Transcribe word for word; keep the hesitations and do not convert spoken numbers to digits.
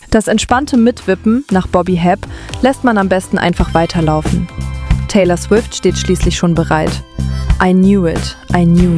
Das entspannte Mitwippen nach Bobby Hebb lässt man am besten einfach weiterlaufen. Taylor Swift steht schließlich schon bereit. I knew it, I knew